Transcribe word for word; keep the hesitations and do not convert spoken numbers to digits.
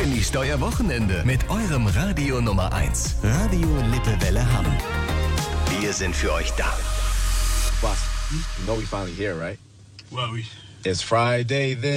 Genießt euer Wochenende mit eurem Radio Nummer eins. Radio Lippewelle Hamm. Wir sind für euch da. Boss, you know we finally here, right? Well, we... It's Friday then.